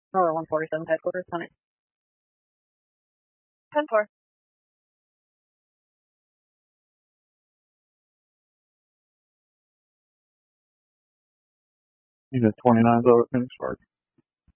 Or 147 headquarters on it. 10-4. He's at 29's over Phoenix Park.